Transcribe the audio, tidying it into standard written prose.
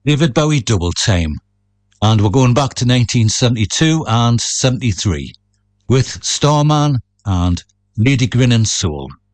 David Bowie Double Time. And we're going back to 1972 and 73 with Starman and Lady Grinning Soul.